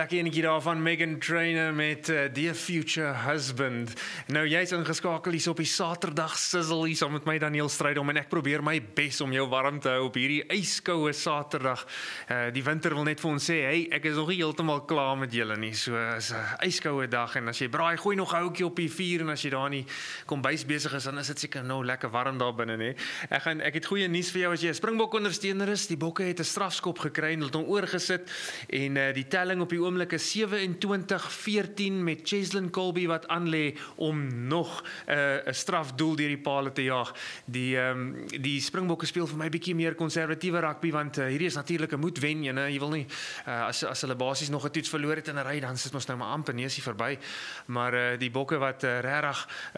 lekker enetjie daar van Meghan Trainor met Dear Future Husband. Nou, jy is ingeskakel hier op die Saterdag sizzle hier saam met my Daniel Strydom en ek probeer my bes om jou warm te hou op hierdie yskoue Saterdag. Die winter wil net vir ons sê, hey, ek is nog nie heeltemal klaar met julle nie. So is 'n yskoue dag en as jy braai, gooi nog 'n houtjie op die vuur en as jy daar in die kombuis besig is, dan is dit seker nou lekker warm daar binne, hè. Ek het goeie nuus vir jou as jy 'n Springbok ondersteuner is. Die Bokke het 'n strafskop gekry en hulle het hom oorgesit en die telling op die oomblik is 27-14 met Cheslin Kolbe wat aanlê om nog 'n strafdoel deur die pale te jaag. Die Springbokke speel vir my bietjie meer konservatiewe rugby want hierdie is natuurlik 'n moet wen, jy wil nie as hulle basies nog 'n toets verloor het in 'n ry dan sit ons nou maar amper neusie verby. Maar die Bokke wat regtig